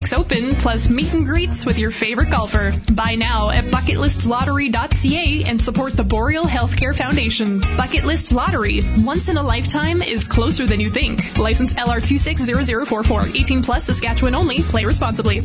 Lakes Open, plus meet and greets with your favorite golfer. Buy now at bucketlistlottery.ca and support the Boreal Healthcare Foundation. Bucket List Lottery. Once in a lifetime is closer than you think. License LR260044. 18 plus, Saskatchewan only. Play responsibly.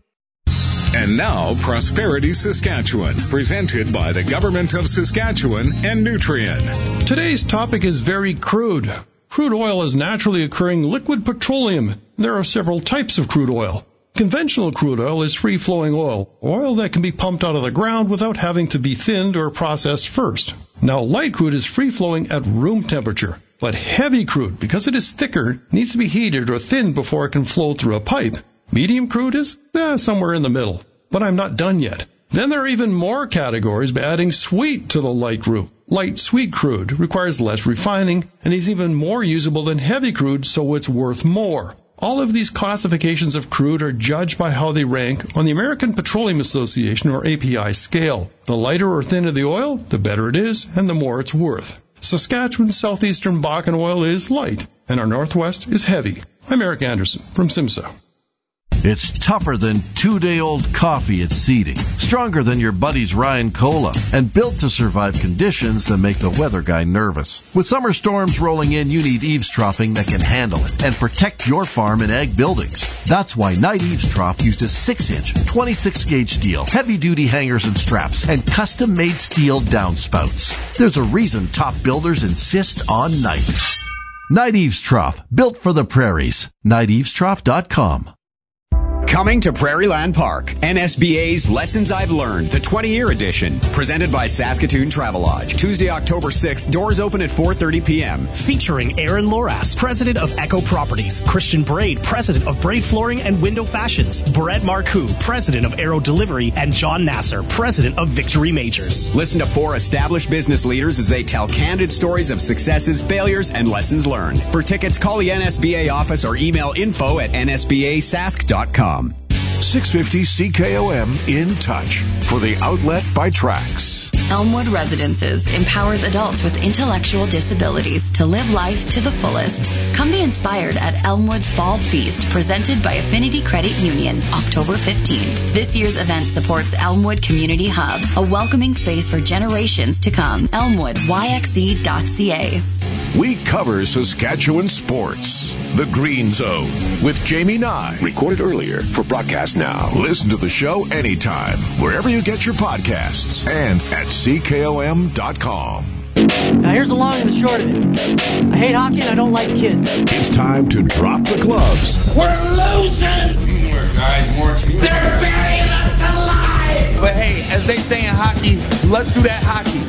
And now, Prosperity Saskatchewan, presented by the Government of Saskatchewan and Nutrien. Today's topic is very crude. Crude oil is naturally occurring liquid petroleum. There are several types of crude oil. Conventional crude oil is free-flowing oil that can be pumped out of the ground without having to be thinned or processed first. Now, light crude is free-flowing at room temperature. But heavy crude, because it is thicker, needs to be heated or thinned before it can flow through a pipe. Medium crude is somewhere in the middle. But I'm not done yet. Then there are even more categories by adding sweet to the light group. Light sweet crude requires less refining and is even more usable than heavy crude, so it's worth more. All of these classifications of crude are judged by how they rank on the American Petroleum Association, or API, scale. The lighter or thinner the oil, the better it is, and the more it's worth. Saskatchewan's southeastern Bakken oil is light, and our northwest is heavy. I'm Eric Anderson from SIMSA. It's tougher than 2-day-old coffee at seeding, stronger than your buddy's Ryan Cola, and built to survive conditions that make the weather guy nervous. With summer storms rolling in, you need eaves troughing that can handle it and protect your farm and ag buildings. That's why Knight Eaves Trough uses 6-inch, 26-gauge steel, heavy-duty hangers and straps, and custom-made steel downspouts. There's a reason top builders insist on Knight. Knight Eaves Trough, built for the prairies. KnightEavesTrough.com. Coming to Prairieland Park, NSBA's Lessons I've Learned, the 20-year edition, presented by Saskatoon Travelodge. Tuesday, October 6th, doors open at 4:30 p.m. Featuring Aaron Loras, president of Echo Properties, Christian Braid, president of Braid Flooring and Window Fashions, Brett Marcoux, president of Aero Delivery, and John Nasser, president of Victory Majors. Listen to 4 established business leaders as they tell candid stories of successes, failures, and lessons learned. For tickets, call the NSBA office or email info@nsbasask.com. 650 CKOM in touch for the outlet by Trax. Elmwood Residences empowers adults with intellectual disabilities to live life to the fullest. Come be inspired at Elmwood's Fall Feast, presented by Affinity Credit Union, October 15th. This year's event supports Elmwood Community Hub, a welcoming space for generations to come. ElmwoodYXE.ca. We cover Saskatchewan sports. The Green Zone with Jamie Nye. Recorded earlier for broadcast now. Listen to the show anytime, wherever you get your podcasts, and at CKOM.com. Now here's the long and the short of it. I hate hockey and I don't like kids. It's time to drop the gloves. We're losing! More, guys, more. They're burying us alive! But hey, as they say in hockey, let's do that hockey.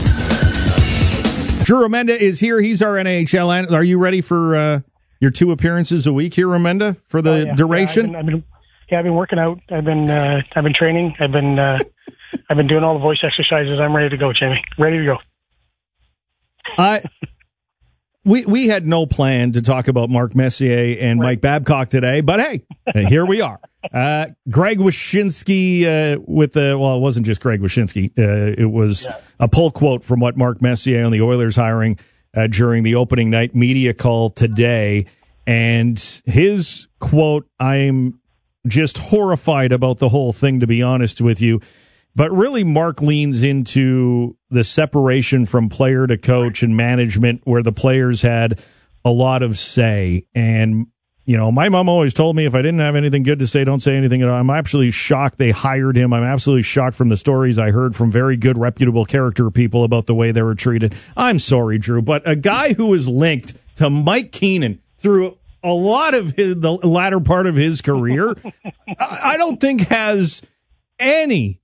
Drew Remenda is here. He's our NHL analyst. Are you ready for your 2 appearances a week here, Remenda, for the duration? I've been working out. I've been training. I've been doing all the voice exercises. I'm ready to go, Jamie. Ready to go. We had no plan to talk about Mark Messier and Mike Babcock today, but hey, here we are. Greg Wyshynski it wasn't just Greg Wyshynski. It was a pull quote from what Mark Messier on the Oilers hiring during the opening night media call today. And his quote, I'm just horrified about the whole thing, to be honest with you. But really, Mark leans into the separation from player to coach and management, where the players had a lot of say. And, you know, my mom always told me if I didn't have anything good to say, don't say anything at all. I'm absolutely shocked they hired him. I'm absolutely shocked from the stories I heard from very good, reputable character people about the way they were treated. I'm sorry, Drew, but a guy who is linked to Mike Keenan through a lot of the latter part of his career, I don't think has any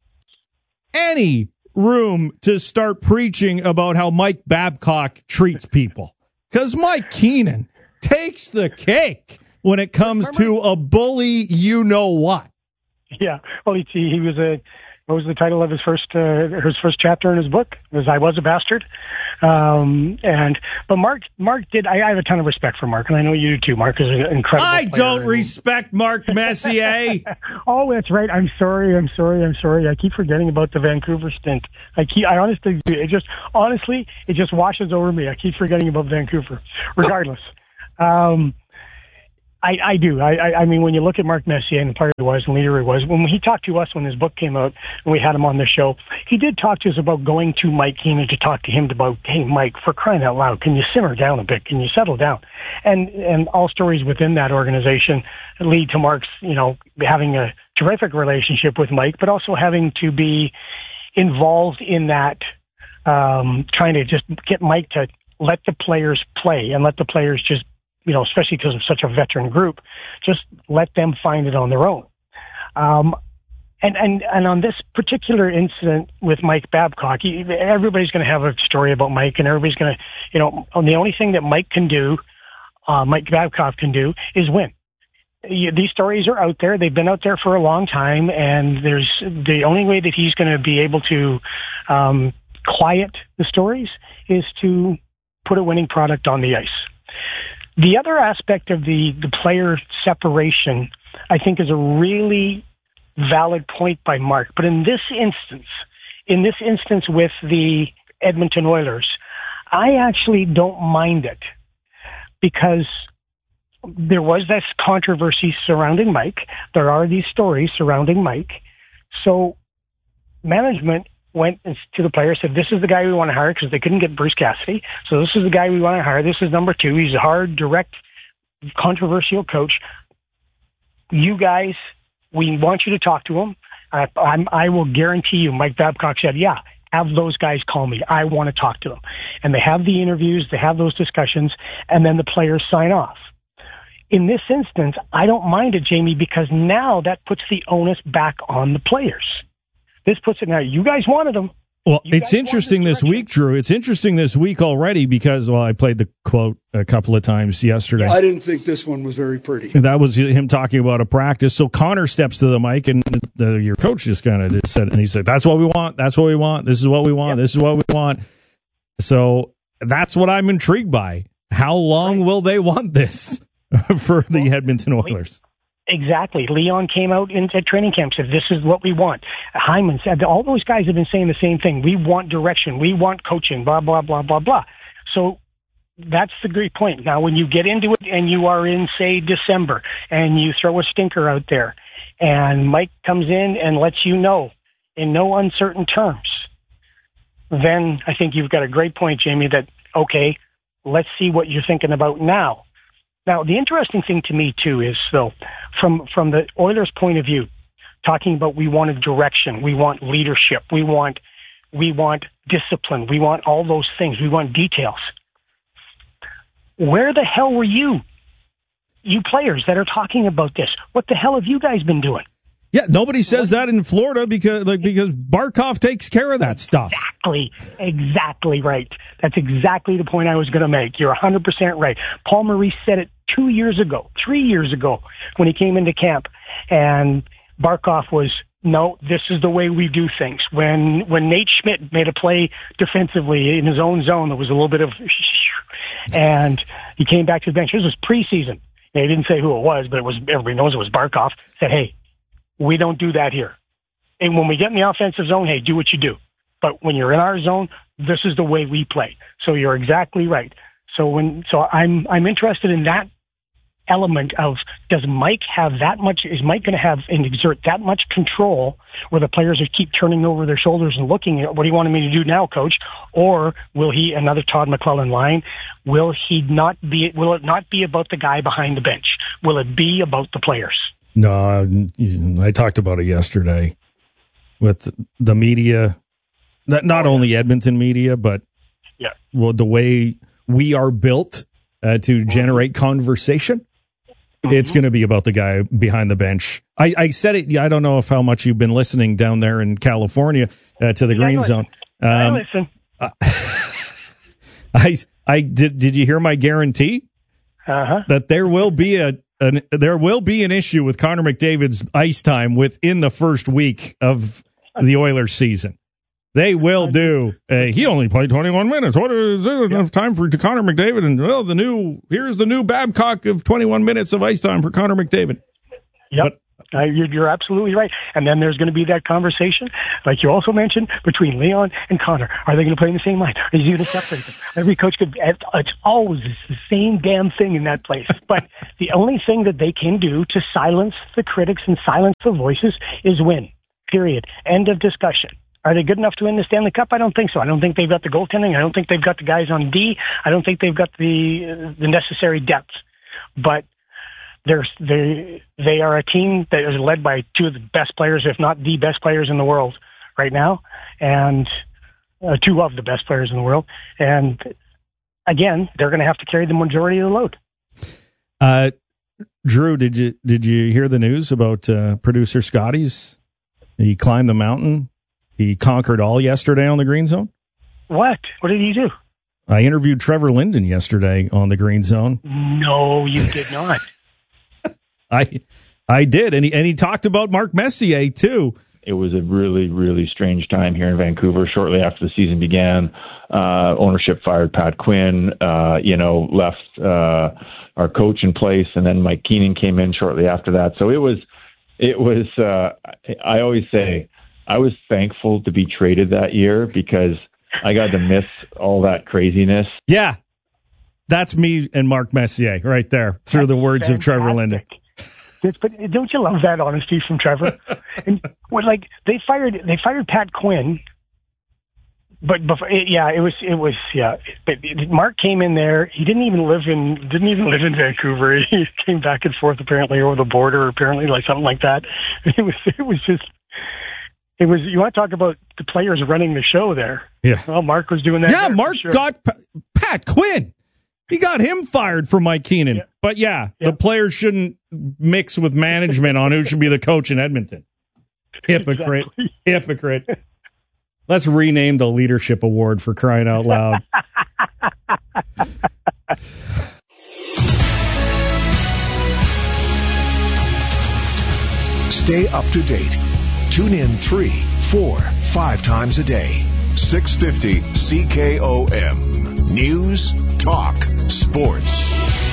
room to start preaching about how Mike Babcock treats people. Because Mike Keenan takes the cake when it comes to a bully you-know-what. Yeah, well, he was what was the title of his first chapter in his book? It was I Was a Bastard. But Mark did. I have a ton of respect for Mark, and I know you do too. Mark is an incredible player. I don't respect Mark Messier. Oh, that's right. I'm sorry. I keep forgetting about the Vancouver stint. I honestly, it just washes over me. I keep forgetting about Vancouver. Regardless, I do. I mean, when you look at Mark Messier and the player he was and leader he was, when he talked to us when his book came out and we had him on the show, he did talk to us about going to Mike Keenan to talk to him about, hey, Mike, for crying out loud, can you simmer down a bit? Can you settle down? And all stories within that organization lead to Mark's, having a terrific relationship with Mike, but also having to be involved in that, trying to just get Mike to let the players play and let the players just, especially because of such a veteran group, just let them find it on their own. And on this particular incident with Mike Babcock, everybody's going to have a story about Mike, and everybody's going to, the only thing that Mike Babcock can do is win. These stories are out there. They've been out there for a long time, and there's the only way that he's going to be able to quiet the stories is to put a winning product on the ice. The other aspect of the player separation, I think, is a really valid point by Mark. But in this instance with the Edmonton Oilers, I actually don't mind it because there was this controversy surrounding Mike. There are these stories surrounding Mike. So management went to the player, said, this is the guy we want to hire because they couldn't get Bruce Cassidy. So this is the guy we want to hire. This is number 2. He's a hard, direct, controversial coach. You guys, we want you to talk to him. I will guarantee you, Mike Babcock said, yeah, have those guys call me. I want to talk to them. And they have the interviews, they have those discussions, and then the players sign off. In this instance, I don't mind it, Jamie, because now that puts the onus back on the players. This puts it now. You guys wanted them. Well, it's interesting this week, Drew. It's interesting this week already because, I played the quote a couple of times yesterday. I didn't think this one was very pretty. That was him talking about a practice. So Connor steps to the mic, and your coach just kind of said, and he said, that's what we want. That's what we want. This is what we want. Yep. This is what we want. So that's what I'm intrigued by. How long will they want this for the Edmonton Oilers? Exactly. Leon came out into training camp, said, this is what we want. Hyman said, all those guys have been saying the same thing. We want direction. We want coaching, blah, blah, blah, blah, blah. So that's the great point. Now, when you get into it and you are in, say, December, and you throw a stinker out there, and Mike comes in and lets you know in no uncertain terms, then I think you've got a great point, Jamie, that, okay, let's see what you're thinking about now. Now, the interesting thing to me, too, is, though, from the Oilers' point of view, talking about we wanted direction, we want leadership, we want discipline, we want all those things, we want details. Where the hell were you players that are talking about this? What the hell have you guys been doing? Yeah, nobody says that in Florida because Barkov takes care of that stuff. Exactly right. That's exactly the point I was going to make. You're 100% right. Paul Maurice said it 3 years ago, when he came into camp, and Barkov was, no, this is the way we do things. When Nate Schmidt made a play defensively in his own zone, there was a little bit of, and he came back to the bench. This was preseason. They didn't say who it was, but everybody knows it was Barkov. Said, hey, we don't do that here. And when we get in the offensive zone, hey, do what you do. But when you're in our zone, this is the way we play. So you're exactly right. So I'm interested in that element of, does Mike have that much? Is Mike going to have and exert that much control where the players are keep turning over their shoulders and looking at, what do you want me to do now, coach? Or will he, another Todd McClellan line, will it not be about the guy behind the bench? Will it be about the players? No, I talked about it yesterday with the media, not only Edmonton media, but the way we are built to generate conversation. It's going to be about the guy behind the bench. I said it. I don't know how much you've been listening down there in California to the Green Zone. I listen. Did you hear my guarantee? That there will be an issue with Connor McDavid's ice time within the first week of the Oilers season. They will do. He only played 21 minutes. What is it enough time for Connor McDavid? And here's the new Babcock of 21 minutes of ice time for Connor McDavid. Yep. You're absolutely right. And then there's going to be that conversation, like you also mentioned, between Leon and Connor. Are they going to play in the same line? Is he going to separate them? Every coach could. It's always the same damn thing in that place. But the only thing that they can do to silence the critics and silence the voices is win. Period. End of discussion. Are they good enough to win the Stanley Cup? I don't think so. I don't think they've got the goaltending. I don't think they've got the guys on D. I don't think they've got the necessary depth. But they are a team that is led by two of the best players, if not the best players in the world right now, and two of the best players in the world. And again, they're going to have to carry the majority of the load. Drew, did you hear the news about producer Scotty's? He climbed the mountain. He conquered all yesterday on the Green Zone. What? What did he do? I interviewed Trevor Linden yesterday on the Green Zone. No, you did not. I did, and he talked about Mark Messier too. It was a really, really strange time here in Vancouver. Shortly after the season began, ownership fired Pat Quinn, left our coach in place, and then Mike Keenan came in shortly after that. So it was. I always say I was thankful to be traded that year because I got to miss all that craziness. Yeah, that's me and Mark Messier right there through the words of Trevor Linden. But don't you love that honesty from Trevor? And they fired Pat Quinn, but before, it was. But Mark came in there. He didn't even live in Vancouver. He came back and forth apparently over the border, apparently like something like that. It was. You want to talk about the players running the show there? Yeah. Well, Mark was doing that. Yeah, Mark got Pat Quinn. He got him fired from Mike Keenan. Yeah. But the players shouldn't mix with management on who should be the coach in Edmonton. Hypocrite. Exactly. Hypocrite. Let's rename the leadership award, for crying out loud. Stay up to date. Tune in 3, 4, 5 times a day. 650 CKOM. News, talk, sports.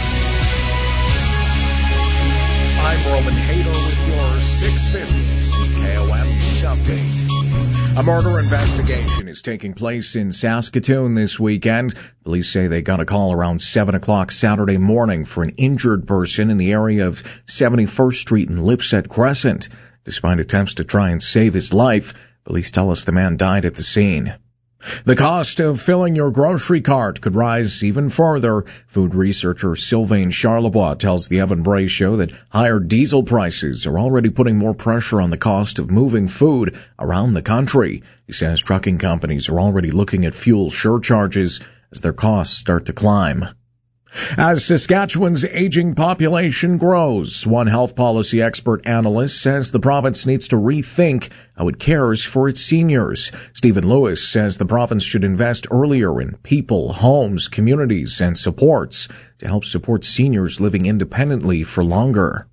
I'm Roman Hader with your 650 CKOM News Update. A murder investigation is taking place in Saskatoon this weekend. Police say they got a call around 7 o'clock Saturday morning for an injured person in the area of 71st Street and Lipset Crescent. Despite attempts to try and save his life, police tell us the man died at the scene. The cost of filling your grocery cart could rise even further. Food researcher Sylvain Charlebois tells the Evan Bray Show that higher diesel prices are already putting more pressure on the cost of moving food around the country. He says trucking companies are already looking at fuel surcharges as their costs start to climb. As Saskatchewan's aging population grows, one health policy expert analyst says the province needs to rethink how it cares for its seniors. Stephen Lewis says the province should invest earlier in people, homes, communities, and supports to help support seniors living independently for longer.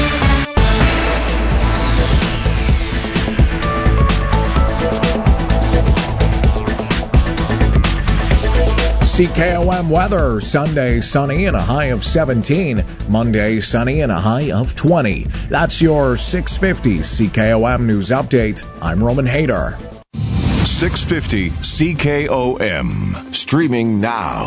CKOM weather, Sunday sunny and a high of 17. Monday sunny and a high of 20. That's your 650 CKOM News Update. I'm Roman Hader. 650 CKOM. Streaming now.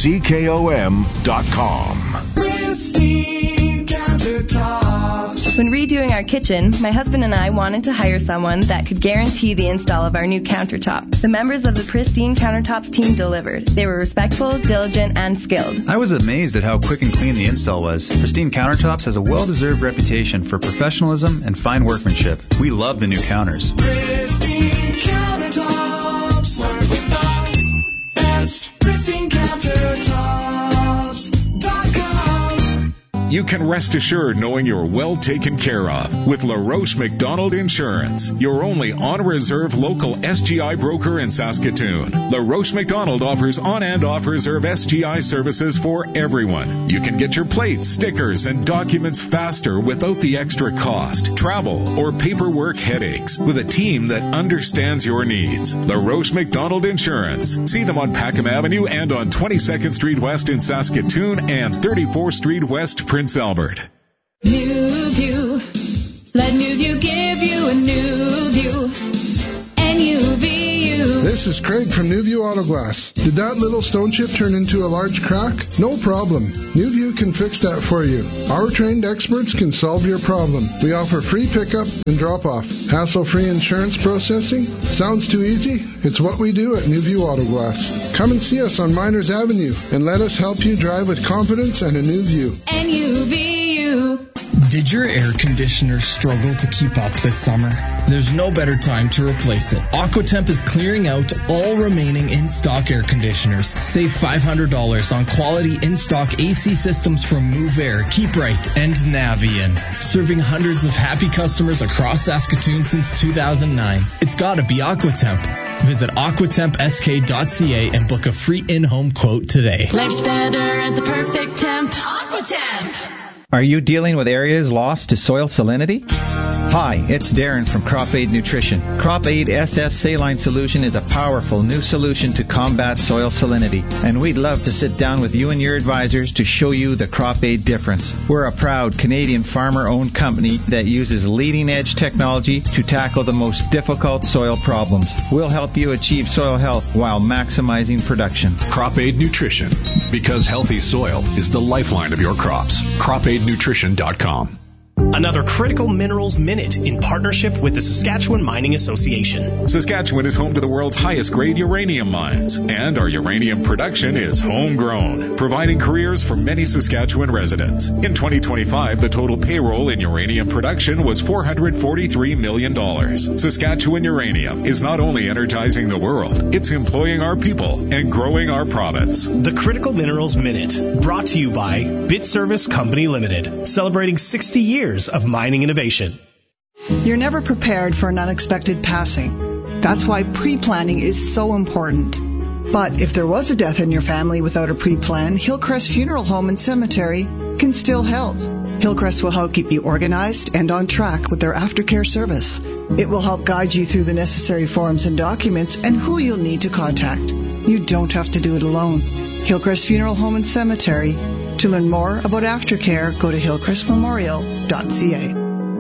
CKOM.com. Pristine Countertops. When redoing our kitchen, my husband and I wanted to hire someone that could guarantee the install of our new countertop. The members of the Pristine Countertops team delivered. They were respectful, diligent, and skilled. I was amazed at how quick and clean the install was. Pristine Countertops has a well-deserved reputation for professionalism and fine workmanship. We love the new counters. Pristine Countertops. Work with the best. Pristine Countertops.com. You can rest assured knowing you're well taken care of with LaRoche McDonald Insurance, your only on-reserve local SGI broker in Saskatoon. LaRoche McDonald offers on- and off-reserve SGI services for everyone. You can get your plates, stickers, and documents faster without the extra cost, travel, or paperwork headaches with a team that understands your needs. LaRoche McDonald Insurance. See them on Packham Avenue and on 22nd Street West in Saskatoon and 34th Street West, Prince Albert. New View Let NuView give you a new view. NUVU. This is Craig from NuView Auto Glass. Did that little stone chip turn into a large crack? No problem. NuView can fix that for you. Our trained experts can solve your problem. We offer free pickup and drop-off. Hassle-free insurance processing? Sounds too easy? It's what we do at NuView Auto Glass. Come and see us on Miners Avenue and let us help you drive with confidence and a new view. NUVU. Did your air conditioner struggle to keep up this summer? There's no better time to replace it. Aquatemp is clearing out all remaining in-stock air conditioners. Save $500 on quality in-stock AC systems from Move Air, Keep Right, and Navian. Serving hundreds of happy customers across Saskatoon since 2009. It's gotta be Aquatemp. Visit aquatempsk.ca and book a free in-home quote today. Life's better at the perfect temp. Aquatemp. Are you dealing with areas lost to soil salinity? Hi, it's Darren from Crop Aid Nutrition. Crop Aid SS Saline Solution is a powerful new solution to combat soil salinity, and we'd love to sit down with you and your advisors to show you the Crop Aid difference. We're a proud Canadian farmer-owned company that uses leading-edge technology to tackle the most difficult soil problems. We'll help you achieve soil health while maximizing production. Crop Aid Nutrition, because healthy soil is the lifeline of your crops. CropAidNutrition.com. Another Critical Minerals Minute in partnership with the Saskatchewan Mining Association. Saskatchewan is home to the world's highest grade uranium mines, and our uranium production is homegrown, providing careers for many Saskatchewan residents. In 2025, the total payroll in uranium production was $443 million. Saskatchewan Uranium is not only energizing the world, it's employing our people and growing our province. The Critical Minerals Minute, brought to you by BitService Company Limited, celebrating 60 years of mining innovation. You're never prepared for an unexpected passing. That's why pre-planning is so important. But if there was a death in your family without a pre-plan, Hillcrest Funeral Home and Cemetery can still help. Hillcrest will help keep you organized and on track with their aftercare service. It will help guide you through the necessary forms and documents and who you'll need to contact. You don't have to do it alone. Hillcrest Funeral Home and Cemetery. To learn more about aftercare, go to hillcrestmemorial.ca.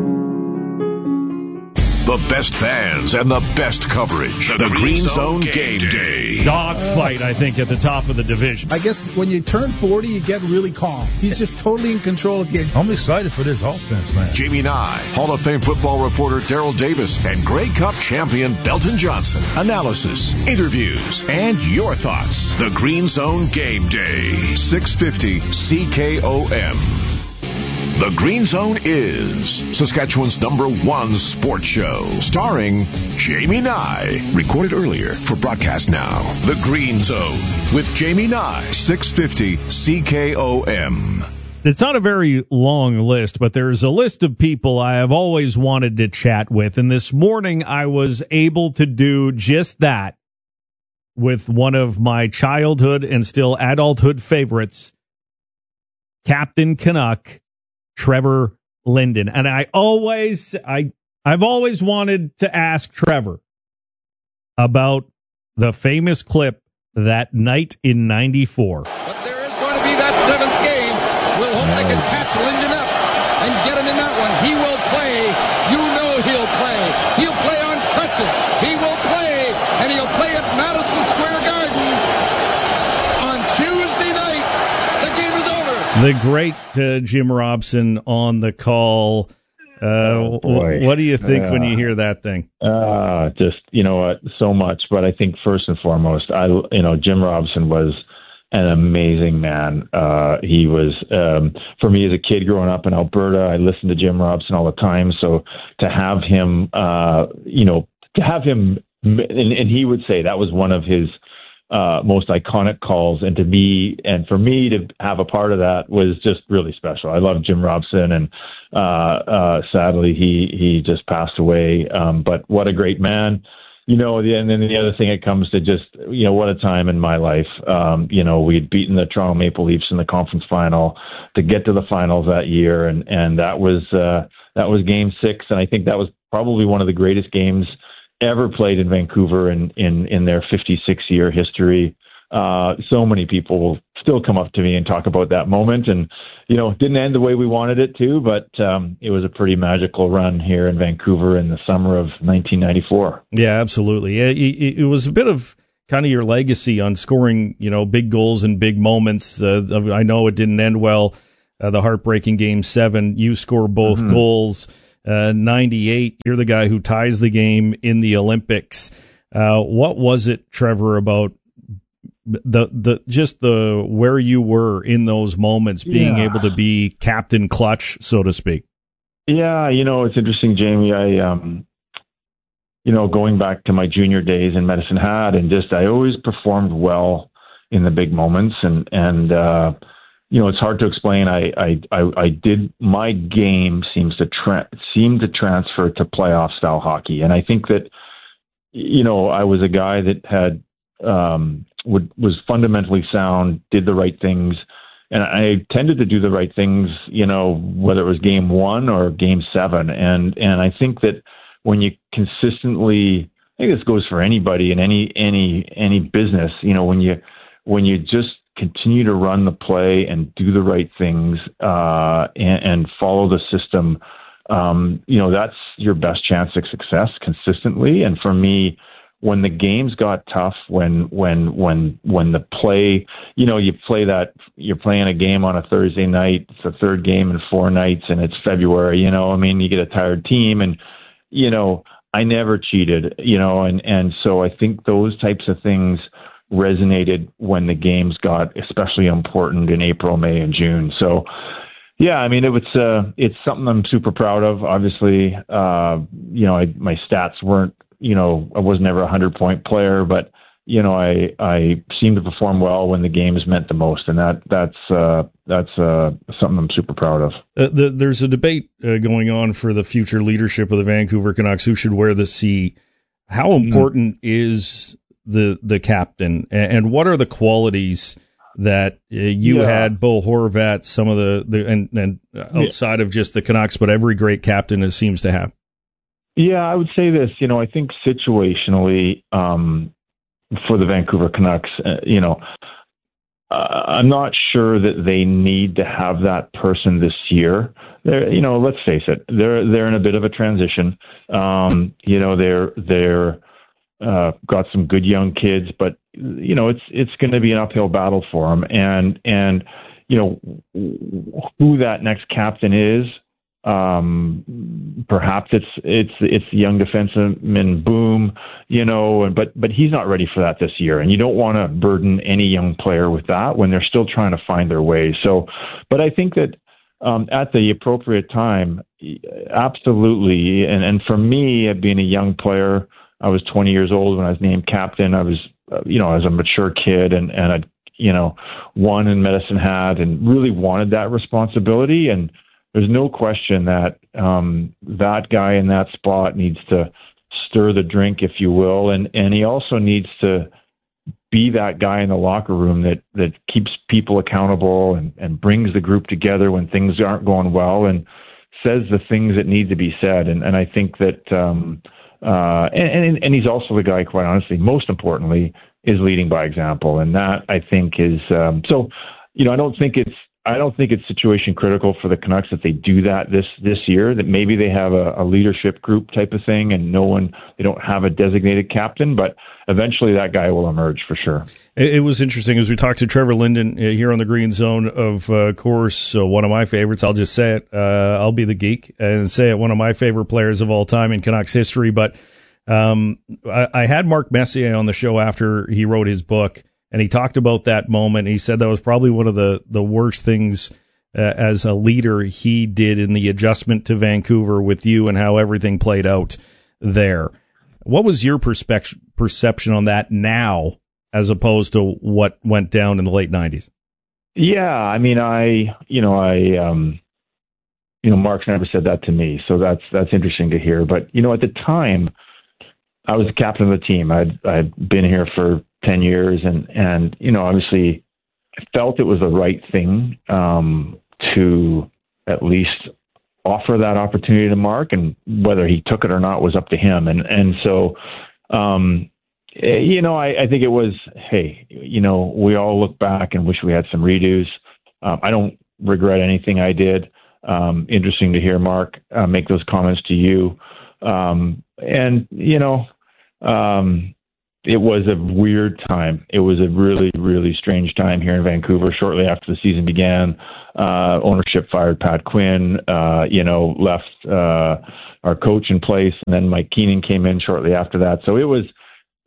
The best fans and the best coverage. The Green Zone Game Day. Dogfight, I think, at the top of the division. I guess when you turn 40, you get really calm. He's just totally in control of the game. I'm excited for this offense, man. Jamie Nye, Hall of Fame football reporter Daryl Davis, and Grey Cup champion Belton Johnson. Analysis, interviews, and your thoughts. The Green Zone Game Day. 650 CKOM. The Green Zone is Saskatchewan's #1 sports show, starring Jamie Nye. Recorded earlier for broadcast now. The Green Zone with Jamie Nye, 650 CKOM. It's not a very long list, but there's a list of people I have always wanted to chat with, and this morning I was able to do just that with one of my childhood and still adulthood favorites, Captain Canuck, Trevor Linden. And I've always wanted to ask Trevor about the famous clip that night in 94. But there is going to be that seventh game. We'll hope they can catch Linden up and get him in that one. He will play. You know he'll play. He'll play on crutches. He will play, and he'll play at Madison Square Garden on Tuesday night. The game is over. The great Jim Robson on the call. What do you think when you hear that thing? Just, you know what, so much. But I think first and foremost, Jim Robson was an amazing man. He was, for me as a kid growing up in Alberta, I listened to Jim Robson all the time. So to have him, and he would say that was one of his most iconic calls, and for me to have a part of that was just really special. I love Jim Robson, and sadly he just passed away. But what a great man, and then the other thing, it comes to just, what a time in my life. We'd beaten the Toronto Maple Leafs in the conference final to get to the finals that year, and that was Game 6, and I think that was probably one of the greatest games ever played in Vancouver in their 56-year history. so many people will still come up to me and talk about that moment. And, it didn't end the way we wanted it to, but it was a pretty magical run here in Vancouver in the summer of 1994. Yeah, absolutely. It was a bit of kind of your legacy on scoring, big goals and big moments. I know it didn't end well. The heartbreaking Game 7, you score both goals. 98, you're the guy who ties the game in the Olympics. What was it, Trevor, about the where you were in those moments, being able to be Captain Clutch, so to speak? Yeah, it's interesting, Jamie. I going back to my junior days in Medicine Hat, and I always performed well in the big moments, and it's hard to explain. I did. My game seemed to transfer to playoff style hockey, and I think that I was a guy that had was fundamentally sound, did the right things, and I tended to do the right things. Whether it was Game 1 or Game 7, and I think that when you consistently, I think this goes for anybody in any business. When you just continue to run the play and do the right things and follow the system, that's your best chance of success consistently. And for me, when the games got tough, when the play, you play that, you're playing a game on a Thursday night, it's the third game in 4 nights, and it's February. You get a tired team, and I never cheated, and so I think those types of things resonated when the games got especially important in April, May, and June. So, yeah, it's something I'm super proud of. Obviously, my stats weren't, I was never a 100-point player, but I seemed to perform well when the games meant the most, and that's something I'm super proud of. There's a debate going on for the future leadership of the Vancouver Canucks. Who should wear the C? How important is the captain, and what are the qualities that you had, Bo Horvat, some of the outside of just the Canucks, but every great captain seems to have? Yeah, I would say this. I think situationally, for the Vancouver Canucks, I'm not sure that they need to have that person this year. Let's face it, they're in a bit of a transition. They're got some good young kids, but it's going to be an uphill battle for them. And who that next captain is. Perhaps it's the young defenseman Boom, but he's not ready for that this year, and you don't want to burden any young player with that when they're still trying to find their way. So, but I think that at the appropriate time, absolutely. And for me, being a young player, I was 20 years old when I was named captain. I was, I was a mature kid, and I, won in Medicine Hat, and really wanted that responsibility. And there's no question that that guy in that spot needs to stir the drink, if you will, and he also needs to be that guy in the locker room that keeps people accountable and brings the group together when things aren't going well, and says the things that need to be said. And I think that and he's also the guy, quite honestly, most importantly, is leading by example, and that I think is so. I don't think it's situation critical for the Canucks that they do that this year, that maybe they have a leadership group type of thing, and they don't have a designated captain, but eventually that guy will emerge for sure. It was interesting as we talked to Trevor Linden here on the Green Zone, of course, one of my favorites. I'll just say it. I'll be the geek and say it. One of my favorite players of all time in Canucks history. But I had Mark Messier on the show after he wrote his book, and he talked about that moment. He said that was probably one of the worst things as a leader he did in the adjustment to Vancouver with you and how everything played out there. What was your perception on that now as opposed to what went down in the late 90s? Yeah, Mark's never said that to me, so that's interesting to hear. But, at the time, I was the captain of the team. I'd been here for 10 years, and obviously I felt it was the right thing to at least offer that opportunity to Mark, and whether he took it or not was up to him. And so, I think it was, hey, we all look back and wish we had some redos. I don't regret anything I did. Interesting to hear Mark make those comments to you. It was a weird time. It was a really, really strange time here in Vancouver. Shortly after the season began, ownership fired Pat Quinn, left our coach in place, and then Mike Keenan came in shortly after that. So it was.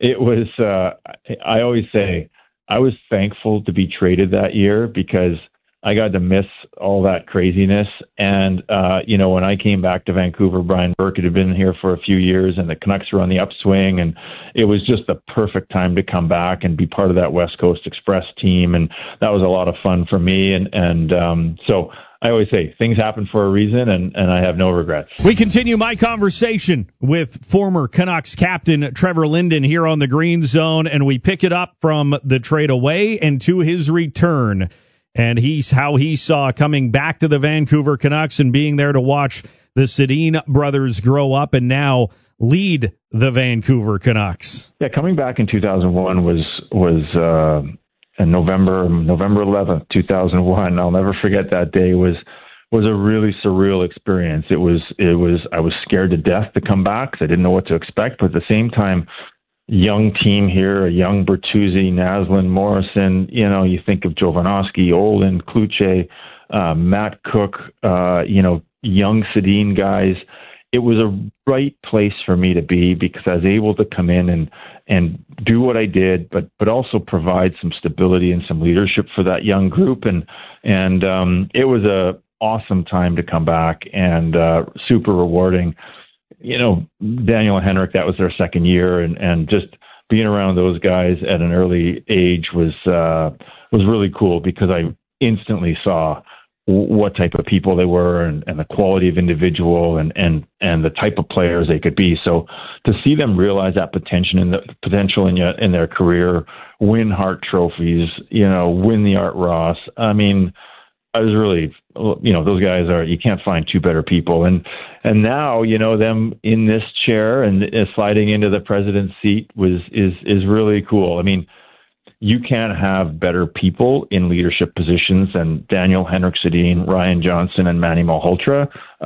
I always say I was thankful to be traded that year because I got to miss all that craziness. And, when I came back to Vancouver, Brian Burkett had been here for a few years and the Canucks were on the upswing. And it was just the perfect time to come back and be part of that West Coast Express team. And that was a lot of fun for me. So I always say things happen for a reason, and I have no regrets. We continue my conversation with former Canucks captain Trevor Linden here on the Green Zone, and we pick it up from the trade away and to his return. And how he saw coming back to the Vancouver Canucks and being there to watch the Sedin brothers grow up and now lead the Vancouver Canucks. Yeah, coming back in 2001 was November 11th, 2001. I'll never forget that day. Was a really surreal experience. It was. I was scared to death to come back because I didn't know what to expect. But at the same time, young team here, a young Bertuzzi, Naslund, Morrison. You think of Jovanovski, Olin, Kluche, Matt Cook. Young Sedin guys. It was a right place for me to be because I was able to come in and do what I did, but also provide some stability and some leadership for that young group. And it was a awesome time to come back and super rewarding. Daniel and Henrik, that was their second year, and just being around those guys at an early age was really cool because I instantly saw what type of people they were and the quality of individual and the type of players they could be. So to see them realize that potential in their career, win Hart trophies, win the Art Ross. I mean, I was really, those guys you can't find two better people. And now, them in this chair and sliding into the president's seat is really cool. I mean, you can't have better people in leadership positions than Daniel, Henrik Sedin, Ryan Johnson, and Manny Malhotra.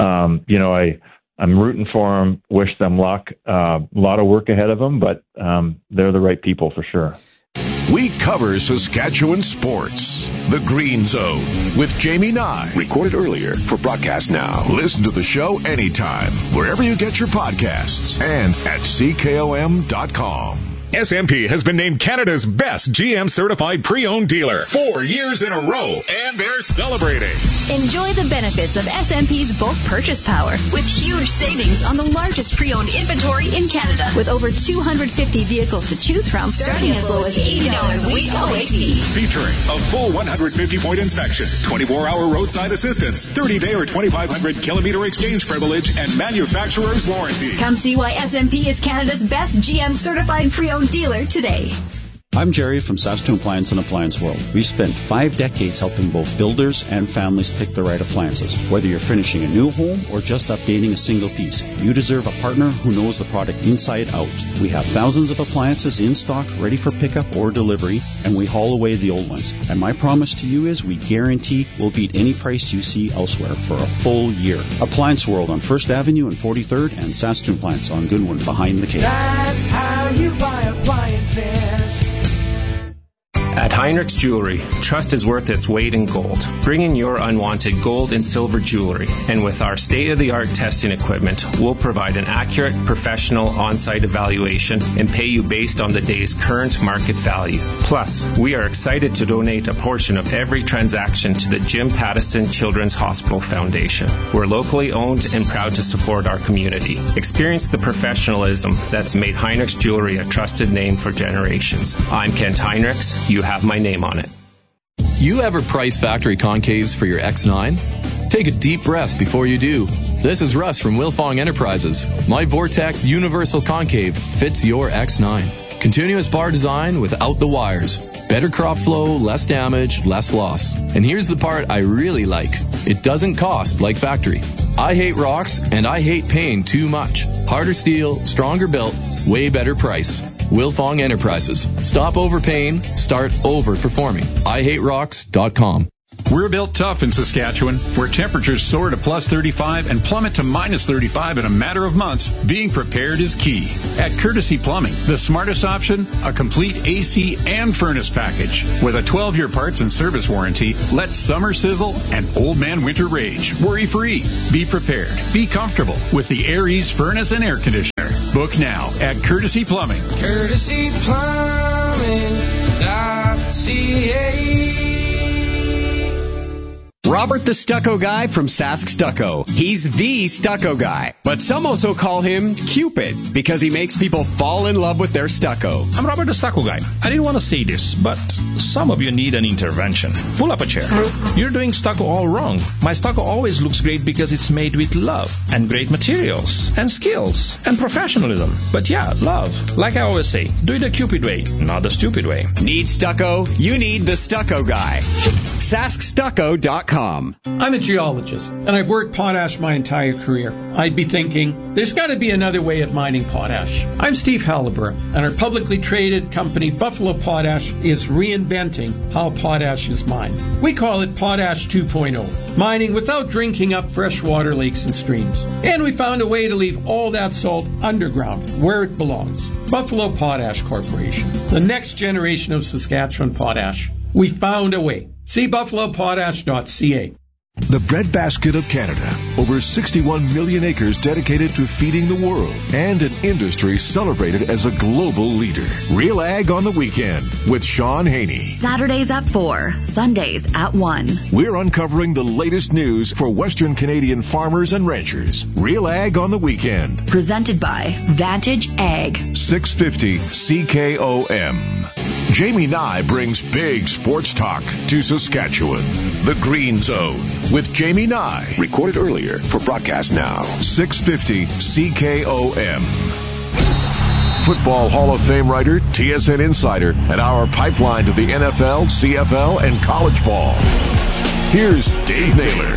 I'm rooting for them, wish them luck. A lot of work ahead of them, but they're the right people for sure. We cover Saskatchewan sports. The Green Zone with Jamie Nye. Recorded earlier for broadcast now. Listen to the show anytime, wherever you get your podcasts and at CKOM.com. SMP has been named Canada's best GM certified pre-owned dealer 4 years in a row, and they're celebrating. Enjoy the benefits of SMP's bulk purchase power with huge savings on the largest pre-owned inventory in Canada, with over 250 vehicles to choose from, starting as low as $80 a week OAC. Featuring a full 150-point inspection, 24-hour roadside assistance, 30-day or 2,500-kilometer exchange privilege, and manufacturer's warranty. Come see why SMP is Canada's best GM certified pre-owned dealer today. I'm Jerry from Saskatoon Appliance and Appliance World. We've spent 5 decades helping both builders and families pick the right appliances. Whether you're finishing a new home or just updating a single piece, you deserve a partner who knows the product inside out. We have thousands of appliances in stock, ready for pickup or delivery, and we haul away the old ones. And my promise to you is we guarantee we'll beat any price you see elsewhere for a full year. Appliance World on 1st Avenue and 43rd, and Saskatoon Appliance on Goodwin behind the cave. That's how you buy appliances. At Heinrich's Jewelry, trust is worth its weight in gold. Bring in your unwanted gold and silver jewelry, and with our state-of-the-art testing equipment, we'll provide an accurate, professional on-site evaluation and pay you based on the day's current market value. Plus, we are excited to donate a portion of every transaction to the Jim Pattison Children's Hospital Foundation. We're locally owned and proud to support our community. Experience the professionalism that's made Heinrich's Jewelry a trusted name for generations. I'm Kent Heinrichs. You have my name on it. You ever price factory concaves for your X9? Take a deep breath before you do. This is Russ from Wilfong Enterprises. My Vortex Universal Concave fits your X9. Continuous bar design without the wires. Better crop flow, less damage, less loss. And here's the part I really like. It doesn't cost like factory. I hate rocks and I hate paying too much. Harder steel, stronger built, way better price. Wilfong Enterprises. Stop overpaying, start overperforming. IHateRocks.com. We're built tough in Saskatchewan, where temperatures soar to plus 35 and plummet to minus 35 in a matter of months. Being prepared is key. At Courtesy Plumbing, the smartest option, a complete AC and furnace package. With a 12-year parts and service warranty, let summer sizzle and old man winter rage. Worry-free. Be prepared. Be comfortable with the Aries furnace and air conditioner. Book now at Courtesy Plumbing. CurtesyPlumbing.ca. Robert the Stucco Guy from Sask Stucco. He's the stucco guy, but some also call him Cupid because he makes people fall in love with their stucco. I'm Robert the Stucco Guy. I didn't want to say this, but some of you need an intervention. Pull up a chair. You're doing stucco all wrong. My stucco always looks great because it's made with love and great materials and skills and professionalism. But yeah, love. Like I always say, do it the Cupid way, not the stupid way. Need stucco? You need the Stucco Guy. SaskStucco.com. I'm a geologist, and I've worked potash my entire career. I'd be thinking, there's got to be another way of mining potash. I'm Steve Halliburton, and our publicly traded company, Buffalo Potash, is reinventing how potash is mined. We call it Potash 2.0, mining without drinking up freshwater lakes and streams. And we found a way to leave all that salt underground, where it belongs. Buffalo Potash Corporation, the next generation of Saskatchewan potash. We found a way. See buffalopotash.ca. The breadbasket of Canada. Over 61 million acres dedicated to feeding the world, and an industry celebrated as a global leader. Real Ag on the Weekend with Sean Haney. Saturdays at 4, Sundays at 1. We're uncovering the latest news for Western Canadian farmers and ranchers. Real Ag on the Weekend. Presented by Vantage Ag. 650 CKOM. Jamie Nye brings big sports talk to Saskatchewan. The Green Zone with Jamie Nye. Recorded earlier for broadcast now. 650 CKOM. Football Hall of Fame writer, TSN insider, and our pipeline to the NFL, CFL, and college ball. Here's Dave Naylor.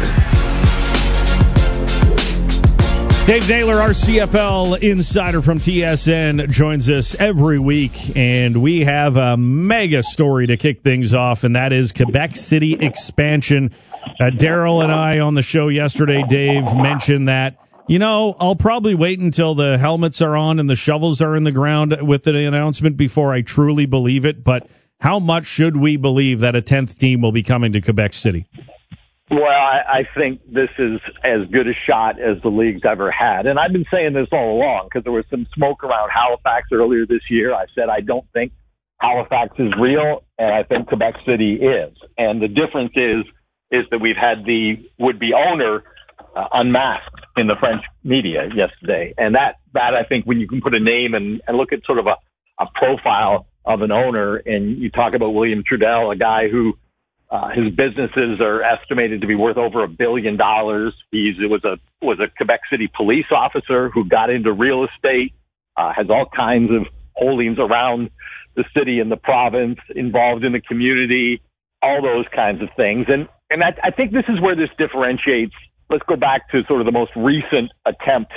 Dave Naylor, our CFL insider from TSN, joins us every week, and we have a mega story to kick things off, and that is Quebec City expansion. Daryl and I on the show yesterday, Dave, mentioned that, I'll probably wait until the helmets are on and the shovels are in the ground with the announcement before I truly believe it, but how much should we believe that a 10th team will be coming to Quebec City? Well, I think this is as good a shot as the league's ever had. And I've been saying this all along because there was some smoke around Halifax earlier this year. I said I don't think Halifax is real, and I think Quebec City is. And the difference is that we've had the would-be owner unmasked in the French media yesterday. And that I think when you can put a name and look at sort of a profile of an owner, and you talk about William Trudel, a guy who his businesses are estimated to be worth over $1 billion. He was a Quebec City police officer who got into real estate, has all kinds of holdings around the city and the province, involved in the community, all those kinds of things. And I think this is where this differentiates. Let's go back to sort of the most recent attempt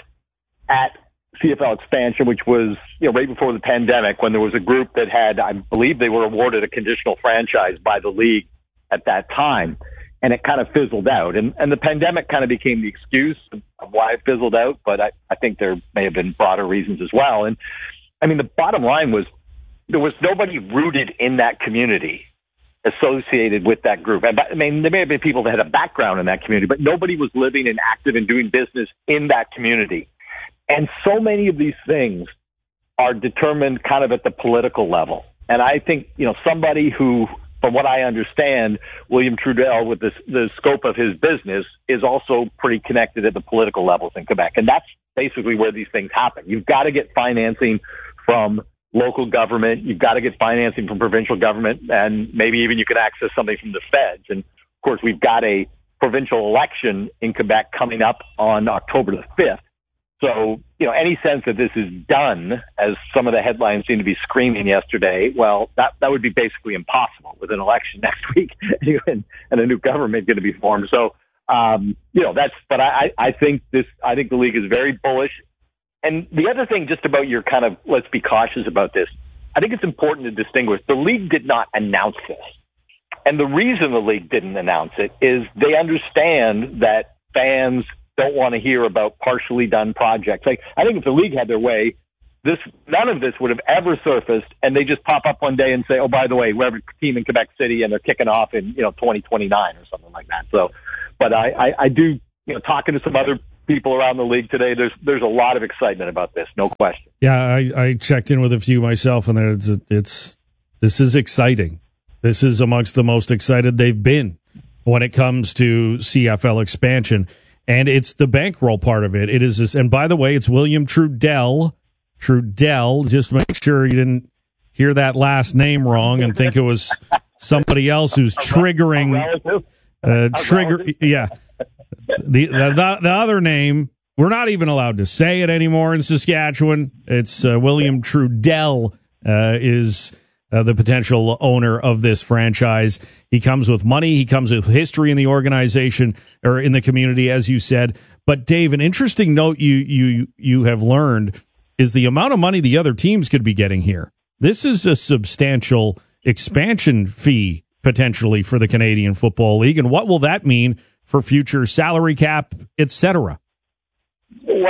at CFL expansion, which was, right before the pandemic, when there was a group that had, I believe they were awarded a conditional franchise by the league at that time, and it kind of fizzled out. And the pandemic kind of became the excuse of why it fizzled out, but I think there may have been broader reasons as well. And I mean, the bottom line was there was nobody rooted in that community associated with that group. And I mean, there may have been people that had a background in that community, but nobody was living and active and doing business in that community. And so many of these things are determined kind of at the political level. And I think, somebody who, from what I understand, William Trudel, with the scope of his business, is also pretty connected at the political levels in Quebec. And that's basically where these things happen. You've got to get financing from local government. You've got to get financing from provincial government, and maybe even you can access something from the feds. And, of course, we've got a provincial election in Quebec coming up on October the 5th. So, any sense that this is done, as some of the headlines seem to be screaming yesterday, well, that would be basically impossible with an election next week and a new government going to be formed. So, but I think the league is very bullish. And the other thing just about your kind of, let's be cautious about this, I think it's important to distinguish. The league did not announce this. And the reason the league didn't announce it is they understand that fans don't want to hear about partially done projects. Like, I think if the league had their way, none of this would have ever surfaced, and they just pop up one day and say, oh, by the way, we have a team in Quebec City and they're kicking off in 2029 or something like that. So, but I do, talking to some other people around the league today, there's a lot of excitement about this, no question. Yeah, I checked in with a few myself, and this is exciting. This is amongst the most excited they've been when it comes to CFL expansion, and it's the bankroll part of it. It is this, and by the way, it's William Trudell. Just make sure you didn't hear that last name wrong and think it was somebody else who's triggering. Yeah. The other name, we're not even allowed to say it anymore in Saskatchewan. It's William Trudell is the potential owner of this franchise. He comes with money. He comes with history in the organization or in the community, as you said. But Dave, an interesting note you have learned is the amount of money the other teams could be getting here. This is a substantial expansion fee potentially for the Canadian Football League. And what will that mean for future salary cap, et cetera? Well,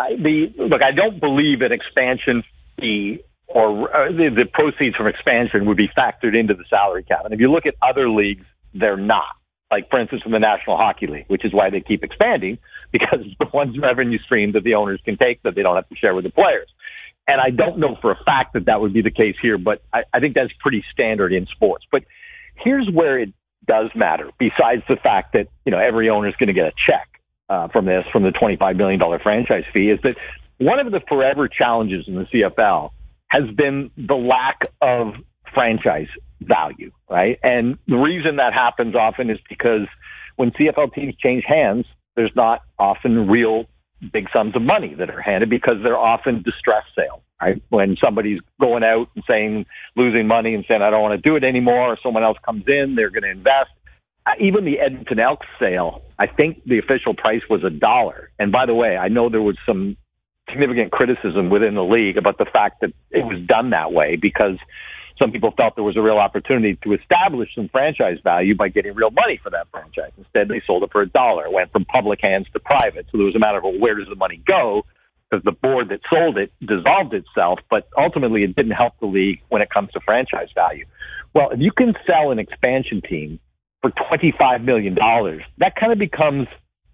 look, I don't believe an expansion fee or the proceeds from expansion would be factored into the salary cap. And if you look at other leagues, they're not. Like, for instance, from the National Hockey League, which is why they keep expanding, because it's the one revenue stream that the owners can take that they don't have to share with the players. And I don't know for a fact that would be the case here, but I think that's pretty standard in sports. But here's where it does matter, besides the fact that, every owner is going to get a check from the $25 million franchise fee, is that one of the forever challenges in the CFL has been the lack of franchise value, right? And the reason that happens often is because when CFL teams change hands, there's not often real big sums of money that are handed because they're often distress sales, right? When somebody's going out and losing money and saying, I don't want to do it anymore, or someone else comes in, they're going to invest. Even the Edmonton Elks sale, I think the official price was $1. And by the way, I know there was some significant criticism within the league about the fact that it was done that way because some people felt there was a real opportunity to establish some franchise value by getting real money for that franchise. Instead, they sold it for $1. It went from public hands to private. So there was a matter of, well, where does the money go? Because the board that sold it dissolved itself, but ultimately it didn't help the league when it comes to franchise value. Well, if you can sell an expansion team for $25 million, that kind of becomes,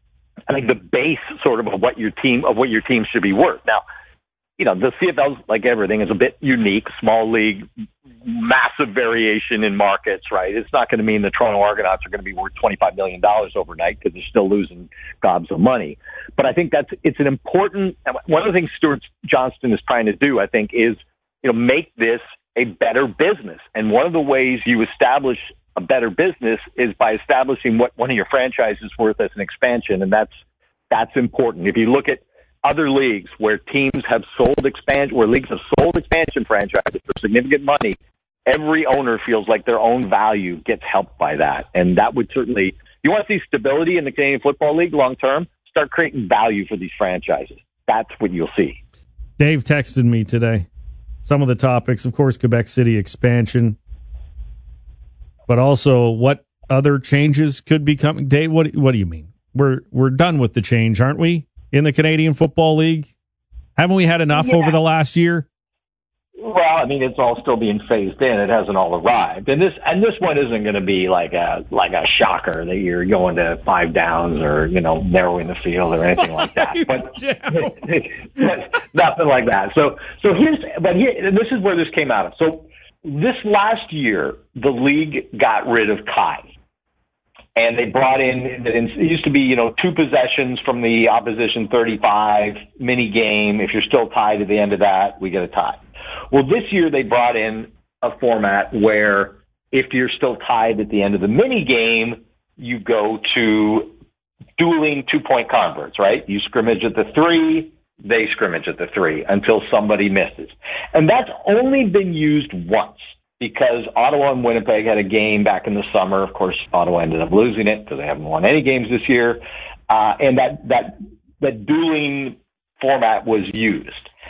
I think, the base sort of what your team should be worth. Now, the CFL, like everything, is a bit unique, small league, massive variation in markets, right? It's not going to mean the Toronto Argonauts are going to be worth $25 million overnight because they're still losing gobs of money. But I think it's an important, one of the things Stuart Johnston is trying to do, I think, is, make this a better business. And one of the ways you establish a better business is by establishing what one of your franchises is worth as an expansion. And that's important. If you look at other leagues where leagues have sold expansion franchises for significant money, every owner feels like their own value gets helped by that. And that would certainly, you want to see stability in the Canadian Football League long term, start creating value for these franchises. That's what you'll see. Dave texted me today. Some of the topics, of course, Quebec City expansion, but also what other changes could be coming. Dave, what do you mean? We're done with the change, aren't we? In the Canadian Football League? Haven't we had enough over the last year? Well, I mean, it's all still being phased in. It hasn't all arrived. And this one isn't going to be like a shocker that you're going to 5 downs or, narrowing the field or anything like that. But nothing like that. So this is where this came out of. So this last year, the league got rid of ties. And they brought in, it used to be, 2 possessions from the opposition 35, mini game. If you're still tied at the end of that, we get a tie. Well, this year they brought in a format where if you're still tied at the end of the mini game, you go to dueling 2-point converts, right? You scrimmage at the 3, they scrimmage at the 3 until somebody misses. And that's only been used once. Because Ottawa and Winnipeg had a game back in the summer. Of course, Ottawa ended up losing it because they haven't won any games this year. And that dueling format was used.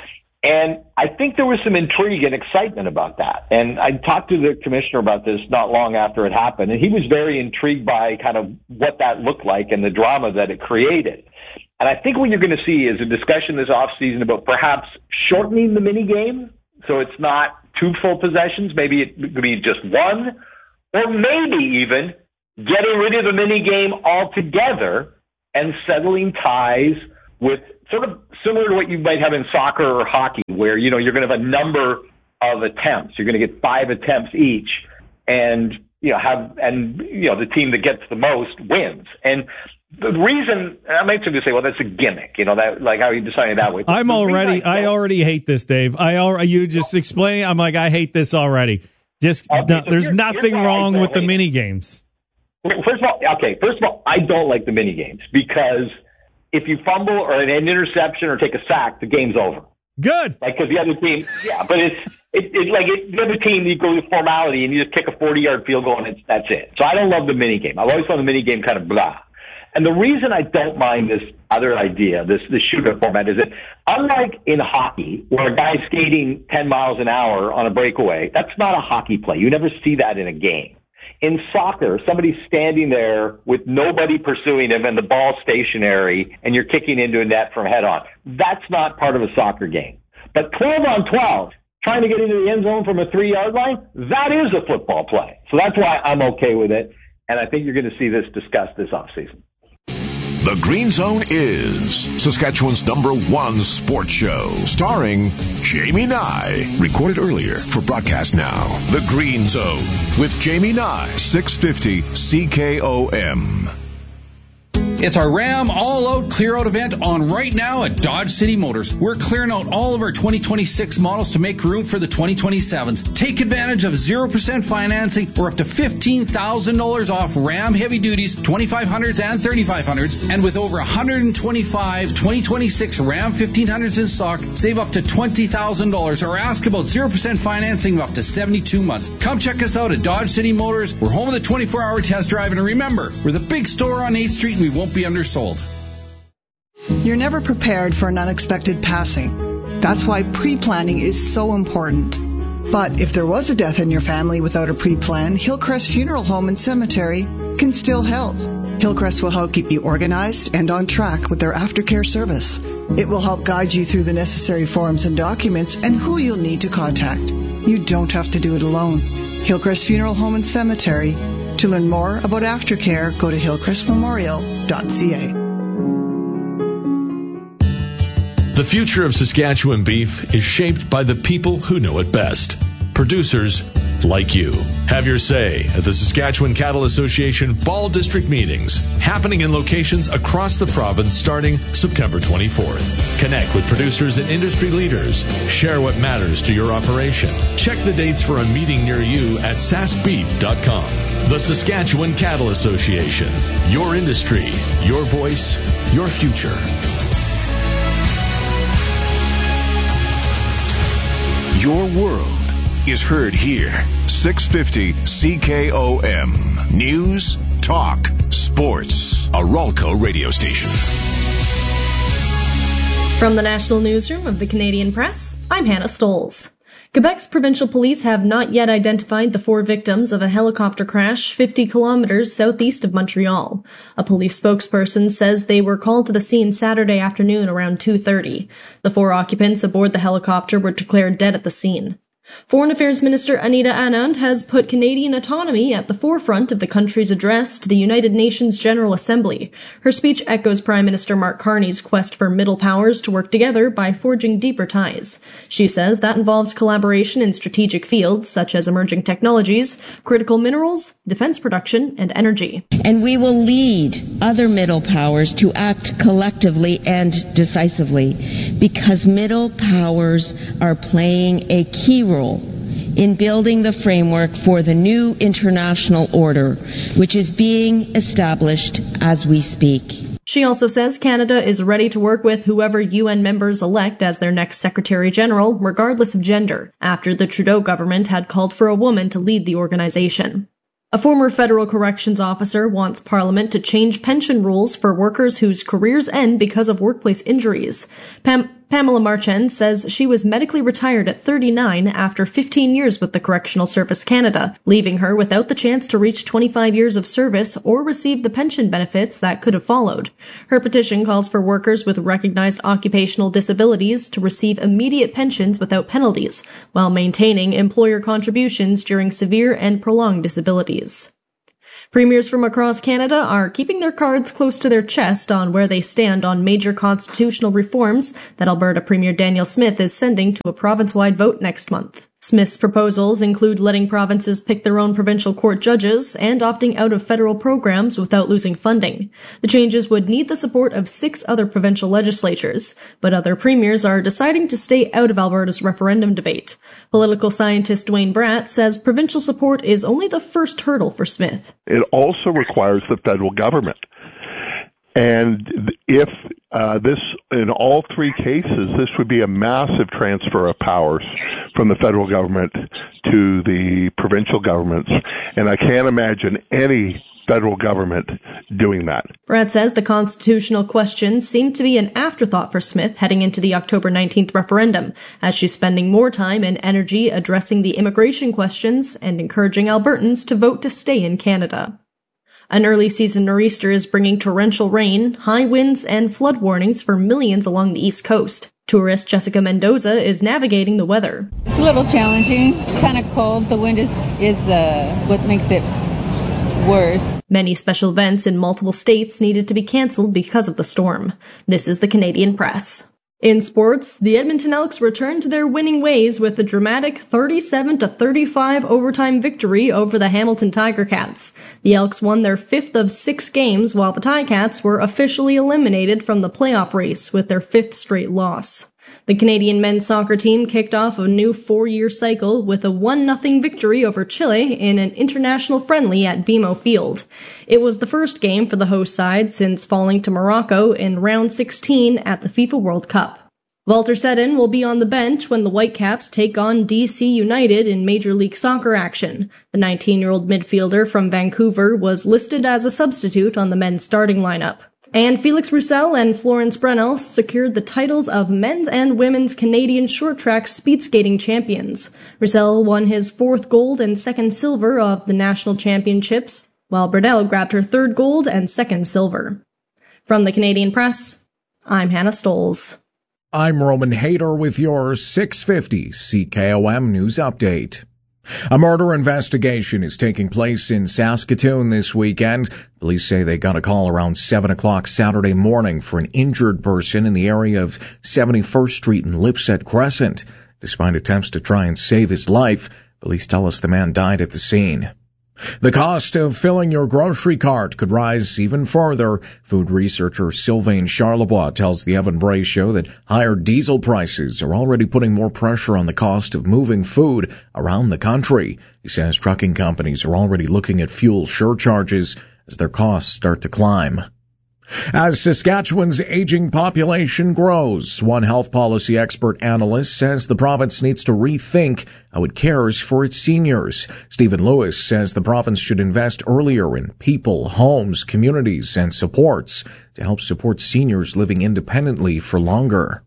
And I think there was some intrigue and excitement about that. And I talked to the commissioner about this not long after it happened, and he was very intrigued by kind of what that looked like and the drama that it created. And I think what you're going to see is a discussion this offseason about perhaps shortening the mini game so it's not 2 full possessions. Maybe it could be just 1, or maybe even getting rid of the mini game altogether and settling ties with sort of similar to what you might have in soccer or hockey, where, you know, you're going to have a number of attempts. You're going to get 5 attempts each, and, you know, the team that gets the most wins. And the reason, I might simply say, well, that's a gimmick, you know, that, like, how are you deciding that way? I already hate this, Dave. You just explain. I'm like, I hate this already. There's nothing wrong with the mini games. First of all, I don't like the mini games because if you fumble or an interception or take a sack, the game's over. Good. Like, because the other team, but the other team, you go to formality and you just kick a 40-yard field goal and that's it. So I don't love the mini game. I've always found the mini game kind of blah. And the reason I don't mind this other idea, this shootout format, is that unlike in hockey, where a guy's skating 10 miles an hour on a breakaway, that's not a hockey play. You never see that in a game. In soccer, somebody's standing there with nobody pursuing him and the ball stationary, and you're kicking into a net from head on. That's not part of a soccer game. But 12 on 12, trying to get into the end zone from a 3-yard line, that is a football play. So that's why I'm okay with it, and I think you're going to see this discussed this offseason. The Green Zone is Saskatchewan's #1 sports show, starring Jamie Nye. Recorded earlier for broadcast now. The Green Zone with Jamie Nye, 650 CKOM. It's our Ram All-Out Clear-Out event on right now at Dodge City Motors. We're clearing out all of our 2026 models to make room for the 2027s. Take advantage of 0% financing or up to $15,000 off Ram Heavy Duties, 2500s and 3500s. And with over 125 2026 Ram 1500s in stock, save up to $20,000 or ask about 0% financing of up to 72 months. Come check us out at Dodge City Motors. We're home of the 24-hour test drive. And remember, we're the big store on 8th Street and we won't be undersold. You're never prepared for an unexpected passing. That's why pre-planning is so important. But if there was a death in your family without a pre-plan, Hillcrest Funeral Home and Cemetery can still help. Hillcrest will help keep you organized and on track with their aftercare service. It will help guide you through the necessary forms and documents and who you'll need to contact. You don't have to do it alone. Hillcrest Funeral Home and Cemetery. To learn more about aftercare, go to hillcrestmemorial.ca. The future of Saskatchewan beef is shaped by the people who know it best. Producers like you. Have your say at the Saskatchewan Cattle Association Fall District meetings, happening in locations across the province starting September 24th. Connect with producers and industry leaders. Share what matters to your operation. Check the dates for a meeting near you at saskbeef.com. The Saskatchewan Cattle Association. Your industry, your voice, your future. Your world is heard here. 650 CKOM. News, talk, sports. A Ralco radio station. From the National Newsroom of the Canadian Press, I'm Hannah Stolz. Quebec's provincial police have not yet identified the 4 victims of a helicopter crash 50 kilometers southeast of Montreal. A police spokesperson says they were called to the scene Saturday afternoon around 2:30. The 4 occupants aboard the helicopter were declared dead at the scene. Foreign Affairs Minister Anita Anand has put Canadian autonomy at the forefront of the country's address to the United Nations General Assembly. Her speech echoes Prime Minister Mark Carney's quest for middle powers to work together by forging deeper ties. She says that involves collaboration in strategic fields such as emerging technologies, critical minerals, defense production, and energy. And we will lead other middle powers to act collectively and decisively, because middle powers are playing a key role in building the framework for the new international order, which is being established as we speak. She also says Canada is ready to work with whoever UN members elect as their next Secretary General, regardless of gender, after the Trudeau government had called for a woman to lead the organization. A former federal corrections officer wants Parliament to change pension rules for workers whose careers end because of workplace injuries. Pamela Marchand says she was medically retired at 39 after 15 years with the Correctional Service Canada, leaving her without the chance to reach 25 years of service or receive the pension benefits that could have followed. Her petition calls for workers with recognized occupational disabilities to receive immediate pensions without penalties, while maintaining employer contributions during severe and prolonged disabilities. Premiers from across Canada are keeping their cards close to their chest on where they stand on major constitutional reforms that Alberta Premier Daniel Smith is sending to a province-wide vote next month. Smith's proposals include letting provinces pick their own provincial court judges and opting out of federal programs without losing funding. The changes would need the support of 6 other provincial legislatures, but other premiers are deciding to stay out of Alberta's referendum debate. Political scientist Dwayne Bratt says provincial support is only the first hurdle for Smith. It also requires the federal government. And if this, in all 3 cases, this would be a massive transfer of powers from the federal government to the provincial governments. And I can't imagine any federal government doing that. Bratt says the constitutional questions seem to be an afterthought for Smith heading into the October 19th referendum, as she's spending more time and energy addressing the immigration questions and encouraging Albertans to vote to stay in Canada. An early season nor'easter is bringing torrential rain, high winds, and flood warnings for millions along the East Coast. Tourist Jessica Mendoza is navigating the weather. It's a little challenging. It's kind of cold. The wind is what makes it worse. Many special events in multiple states needed to be canceled because of the storm. This is the Canadian Press. In sports, the Edmonton Elks returned to their winning ways with a dramatic 37-35 overtime victory over the Hamilton Tiger Cats. The Elks won their 5th of 6 games, while the Ticats were officially eliminated from the playoff race with their 5th straight loss. The Canadian men's soccer team kicked off a new 4-year cycle with a 1-0 victory over Chile in an international friendly at BMO Field. It was the first game for the host side since falling to Morocco in round 16 at the FIFA World Cup. Walter Sedin will be on the bench when the Whitecaps take on DC United in Major League Soccer action. The 19-year-old midfielder from Vancouver was listed as a substitute on the men's starting lineup. And Felix Roussel and Florence Brunel secured the titles of men's and women's Canadian short track speed skating champions. Roussel won his 4th gold and 2nd silver of the national championships, while Brunel grabbed her 3rd gold and 2nd silver. From the Canadian Press, I'm Hannah Stolz. I'm Roman Hayter with your 650 CKOM News Update. A murder investigation is taking place in Saskatoon this weekend. Police say they got a call around 7 o'clock Saturday morning for an injured person in the area of 71st Street and Lipset Crescent. Despite attempts to try and save his life, police tell us the man died at the scene. The cost of filling your grocery cart could rise even further. Food researcher Sylvain Charlebois tells the Evan Bray Show that higher diesel prices are already putting more pressure on the cost of moving food around the country. He says trucking companies are already looking at fuel surcharges as their costs start to climb. As Saskatchewan's aging population grows, one health policy expert analyst says the province needs to rethink how it cares for its seniors. Stephen Lewis says the province should invest earlier in people, homes, communities, and supports to help support seniors living independently for longer.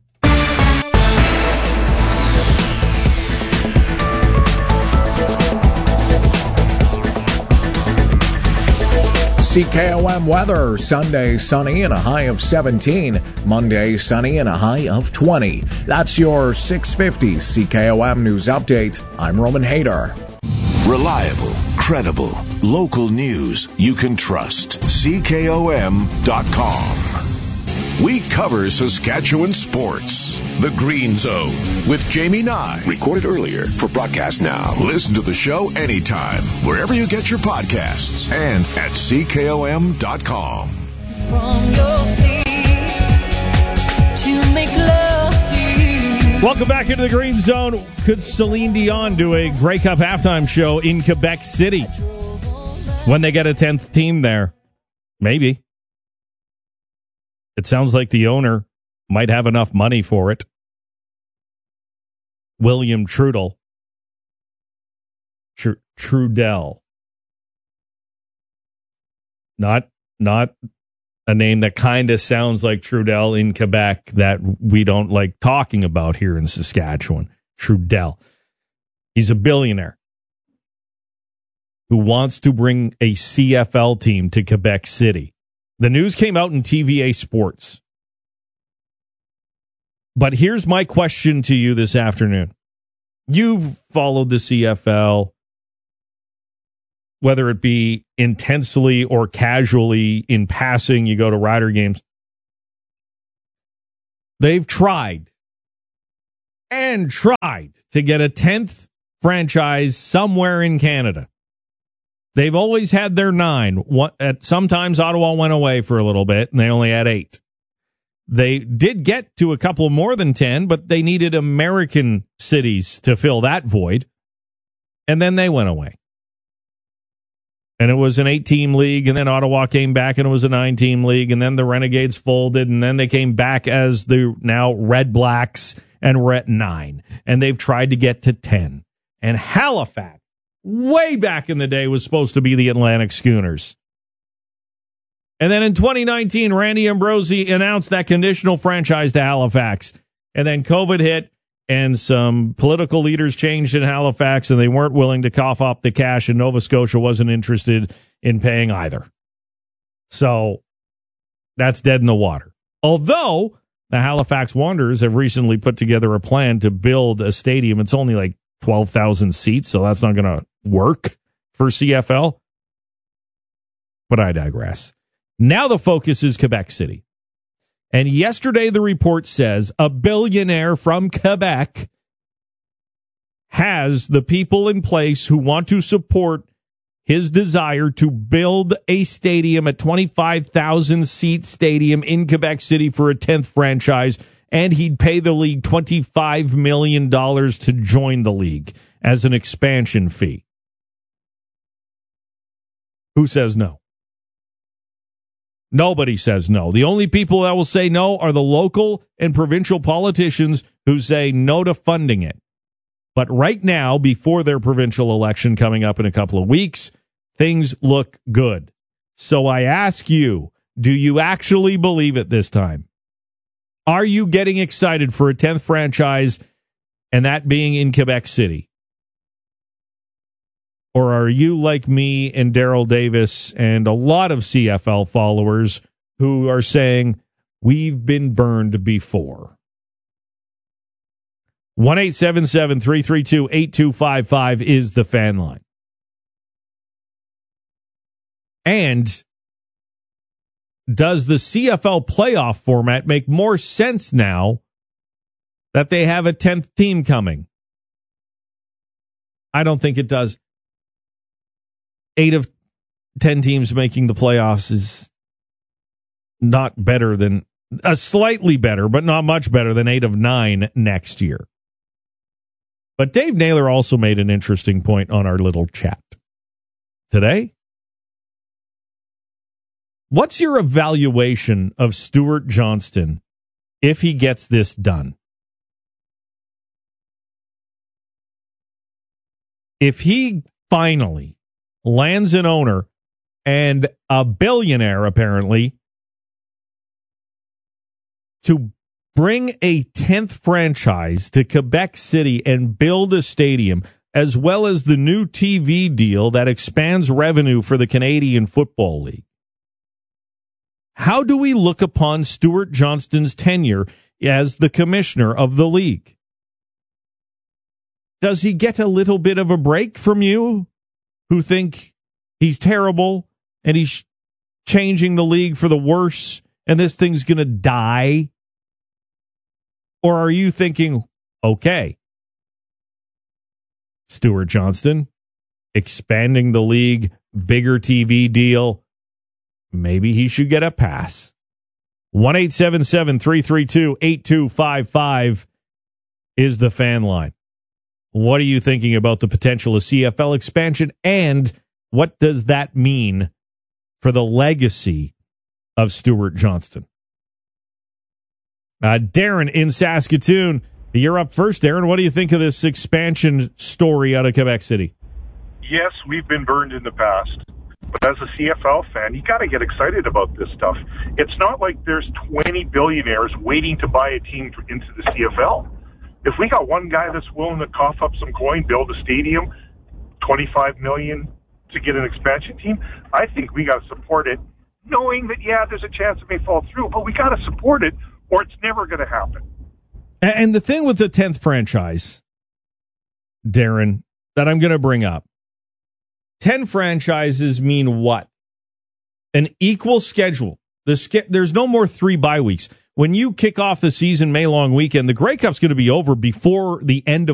CKOM weather, Sunday sunny and a high of 17. Monday sunny and a high of 20. That's your 650 CKOM News Update. I'm Roman Hayter. Reliable, credible, local news you can trust. CKOM.com. We cover Saskatchewan sports. The Green Zone with Jamie Nye. Recorded earlier for broadcast now. Listen to the show anytime, wherever you get your podcasts, and at CKOM.com. From your sleep to make love to you. Welcome back into the Green Zone. Could Celine Dion do a Grey Cup halftime show in Quebec City when they get a 10th team there? Maybe. It sounds like the owner might have enough money for it. William Trudell. Trudell. Not a name that kind of sounds like Trudel in Quebec that we don't like talking about here in Saskatchewan. Trudel. He's a billionaire who wants to bring a CFL team to Quebec City. The news came out in TVA Sports. But here's my question to you this afternoon. You've followed the CFL, whether it be intensely or casually in passing, you go to Rider games. They've tried to get a 10th franchise somewhere in Canada. They've always had their 9. Sometimes Ottawa went away for a little bit, and they only had 8. They did get to a couple more than 10, but they needed American cities to fill that void, and then they went away. And it was an 8-team league, and then Ottawa came back, and it was a 9-team league, and then the Renegades folded, and then they came back as the now Red Blacks, and we're at 9. And they've tried to get to 10. And Halifax, way back in the day, was supposed to be the Atlantic Schooners. And then in 2019, Randy Ambrosie announced that conditional franchise to Halifax. And then COVID hit, and some political leaders changed in Halifax, and they weren't willing to cough up the cash, and Nova Scotia wasn't interested in paying either. So that's dead in the water. Although the Halifax Wanderers have recently put together a plan to build a stadium. It's only like 12,000 seats, so that's not going to work for CFL. But I digress. Now the focus is Quebec City. And yesterday the report says a billionaire from Quebec has the people in place who want to support his desire to build a stadium, a 25,000-seat stadium in Quebec City for a 10th franchise, and he'd pay the league $25 million to join the league as an expansion fee. Who says no? Nobody says no. The only people that will say no are the local and provincial politicians who say no to funding it. But right now, before their provincial election coming up in a couple of weeks, things look good. So I ask you, do you actually believe it this time? Are you getting excited for a 10th franchise, and that being in Quebec City? Or are you like me and Daryl Davis and a lot of CFL followers who are saying, we've been burned before? 1-877-332-8255 is the fan line. And does the CFL playoff format make more sense now that they have a 10th team coming? I don't think it does. 8 of 10 teams making the playoffs is not better than, slightly better, but not much better than 8 of 9 next year. But Dave Naylor also made an interesting point on our little chat today. What's your evaluation of Stuart Johnston if he gets this done? If he finally lands an owner and a billionaire, apparently, to bring a 10th franchise to Quebec City and build a stadium, as well as the new TV deal that expands revenue for the Canadian Football League. How do we look upon Stuart Johnston's tenure as the commissioner of the league? Does he get a little bit of a break from you who think he's terrible and he's changing the league for the worse and this thing's going to die? Or are you thinking, okay, Stuart Johnston, expanding the league, bigger TV deal, maybe he should get a pass? 1-877-332-8255 is the fan line. What are you thinking about the potential of CFL expansion, and what does that mean for the legacy of Stuart Johnston? Darren in Saskatoon, you're up first. Darren, what do you think of this expansion story out of Quebec City? Yes, we've been burned in the past. But as a CFL fan, you got to get excited about this stuff. It's not like there's 20 billionaires waiting to buy a team into the CFL. If we got one guy that's willing to cough up some coin, build a stadium, $25 million to get an expansion team, I think we got to support it, knowing that, yeah, there's a chance it may fall through, but we got to support it or it's never going to happen. And the thing with the 10th franchise, Darren, that I'm going to bring up, 10 franchises mean what? An equal schedule. There's no more 3 bye weeks. When you kick off the season May long weekend, the Grey Cup's going to be over before the end of